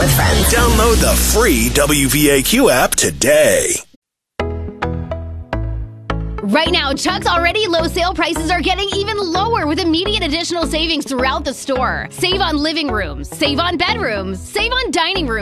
with Friends. Download the free WVAQ app today. Right now, Chuck's already low sale prices are getting even lower with immediate additional savings throughout the store. Save on living rooms, save on bedrooms, save on dining rooms.